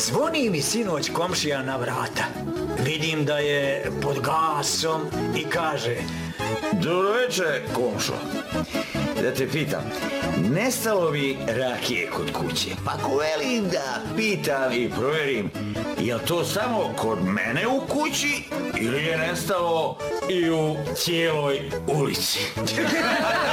Zvoni mi sinoć komšija na vrata. Vidim da je pod gasom i kaže: Dobro večer, komšo. Da te pitam, nestalo mi rakije kod kuće. Pa ko velim da pitam i provjerim, jel to samo kod mene u kući ili je nestalo i u cijeloj ulici?